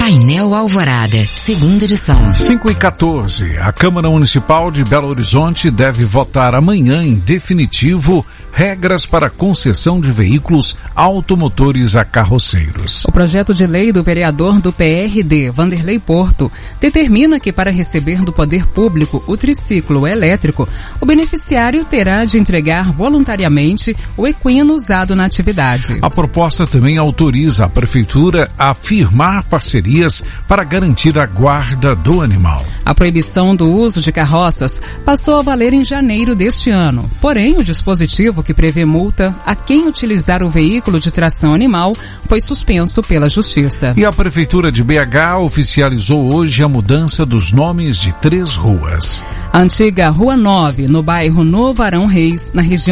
Painel Alvorada, segunda edição. 5h14. A Câmara Municipal de Belo Horizonte deve votar amanhã em definitivo regras para concessão de veículos automotores a carroceiros. O projeto de lei do vereador do PRD, Vanderlei Porto, determina que para receber do poder público o triciclo elétrico, o beneficiário terá de entregar voluntariamente o equino usado na atividade. A proposta também autoriza a Prefeitura a firmar parcerias para garantir a guarda do animal. A proibição do uso de carroças passou a valer em janeiro deste ano. Porém, o dispositivo que prevê multa a quem utilizar o veículo de tração animal foi suspenso pela Justiça. E a Prefeitura de BH oficializou hoje a mudança dos nomes de 3 ruas. A antiga Rua 9, no bairro Novo Arão Reis, na região